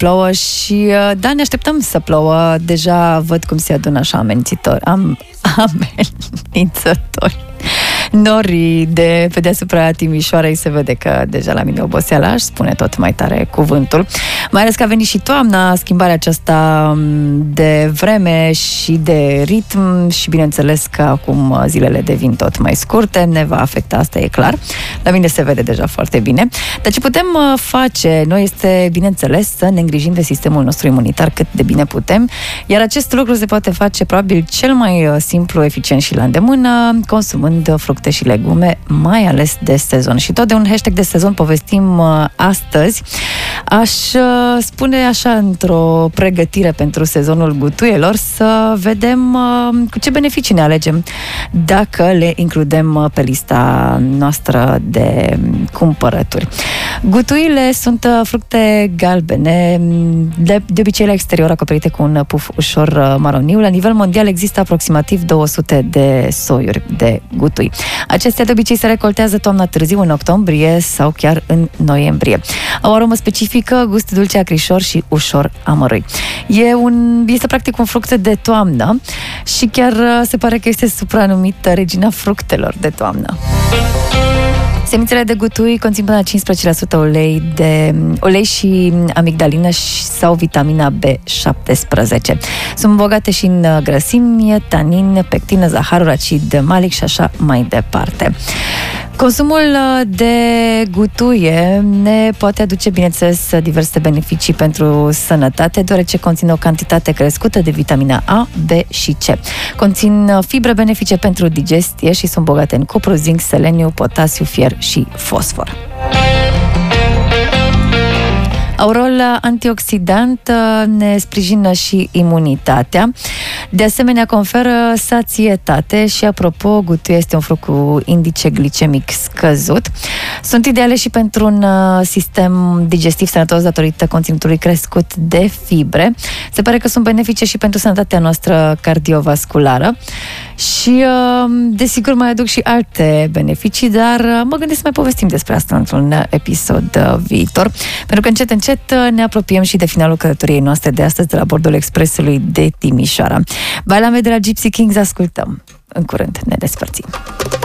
plouă și da, ne așteptăm să plouă. Deja văd cum se adună așa amenințători. Norii de pe deasupra Timișoarei. Se vede că deja la mine oboseala, aș spune tot mai tare cuvântul. Mai ales că a venit și toamna, schimbarea aceasta de vreme și de ritm și bineînțeles că acum zilele devin tot mai scurte, ne va afecta, asta e clar. La mine se vede deja foarte bine. Dar ce putem face noi este, bineînțeles, să ne îngrijim de sistemul nostru imunitar cât de bine putem, iar acest lucru se poate face probabil cel mai simplu, eficient și la îndemână, consumând fructe și legume, mai ales de sezon. Și tot de un hashtag de sezon povestim astăzi. Aș spune așa, într-o pregătire pentru sezonul gutuielor, să vedem cu ce beneficii ne alegem dacă le includem pe lista noastră de cumpărături. Gutuile sunt fructe galbene, de obicei la exterior acoperite cu un puf ușor maroniu. La nivel mondial există aproximativ 200 de soiuri de gutui. Acestea de obicei se recoltează toamna târziu, în octombrie sau chiar în noiembrie. Au aromă specifică, gust dulce, acrișor și ușor amărâi. Este practic un fruct de toamnă și chiar se pare că este supranumită regina fructelor de toamnă. Semințele de gutui conțin până la 15% ulei și amigdalină sau vitamina B17. Sunt bogate și în grăsimi, tanin, pectină, zahăruri, acid malic și așa mai departe. Consumul de gutuie ne poate aduce, bineînțeles, diverse beneficii pentru sănătate, deoarece conțin o cantitate crescută de vitamina A, B și C. Conțin fibre benefice pentru digestie și sunt bogate în cupru, zinc, seleniu, potasiu, fier și fosfor. Au rol antioxidant, ne sprijină și imunitatea. De asemenea, conferă sațietate și, apropo, gutuia este un fruct cu indice glicemic scăzut. Sunt ideale și pentru un sistem digestiv sănătos datorită conținutului crescut de fibre. Se pare că sunt benefice și pentru sănătatea noastră cardiovasculară. Și, desigur, mai aduc și alte beneficii, dar mă gândesc să mai povestim despre asta într-un episod viitor, pentru că încet ne apropiem și de finalul călătoriei noastre de astăzi de la bordul expresului de Timișoara. Bailame de la Gypsy Kings ascultăm. În curând ne despărțim.